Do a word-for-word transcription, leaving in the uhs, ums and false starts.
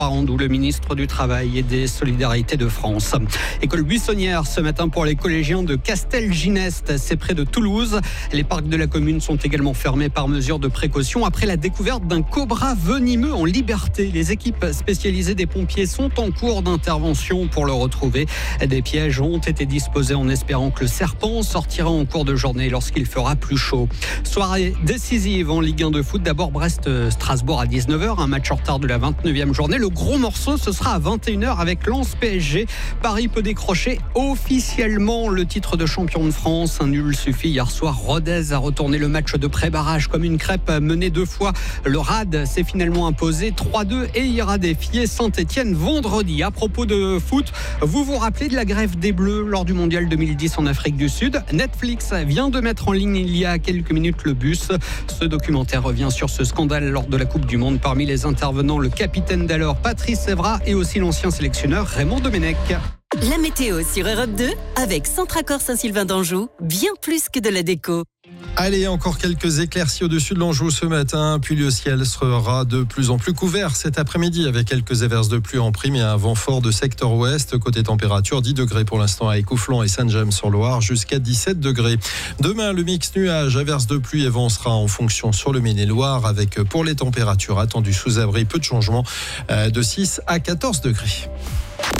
Andou, le ministre du Travail et des Solidarités de France. École buissonnière ce matin pour les collégiens de Castelginest, c'est près de Toulouse. Les parcs de la commune sont également fermés par mesure de précaution après la découverte d'un cobra venimeux en liberté. Les équipes spécialisées des pompiers sont en cours d'intervention pour le retrouver. Des pièges ont été disposés en espérant que le serpent sortira en cours de journée lorsqu'il fera plus chaud. Soirée décisive en Ligue un de foot. D'abord Brest-Strasbourg à dix-neuf heures, un match en retard de la vingt-neuvième journée. Le gros morceau, ce sera à vingt et une heures avec Lens P S G. Paris peut décrocher officiellement le titre de champion de France. Un nul suffit hier soir. Rodez a retourné le match de pré-barrage comme une crêpe, mené deux fois. Le R A D s'est finalement imposé trois deux et ira défier Saint-Etienne vendredi. À propos de foot, vous vous rappelez de la grève des Bleus lors du mondial deux mille dix en Afrique du Sud? Netflix vient de mettre en ligne il y a quelques minutes le bus. Ce documentaire revient sur ce scandale lors de la Coupe du Monde. Parmi les intervenants, le capitaine d'alors Patrice Evra et aussi l'ancien sélectionneur Raymond Domenech. La météo sur Europe deux avec Centracor Saint-Sylvain d'Anjou, bien plus que de la déco. Allez, encore quelques éclaircies au-dessus de l'Anjou ce matin, puis le ciel sera de plus en plus couvert cet après-midi avec quelques averses de pluie en prime et un vent fort de secteur ouest. Côté température, dix degrés pour l'instant à Écouflant et Saint-James-sur-Loire, jusqu'à dix-sept degrés. Demain, le mix nuages, averses de pluie et vent sera en fonction sur le Maine-et-Loire avec pour les températures attendues sous abri peu de changements de six à quatorze degrés.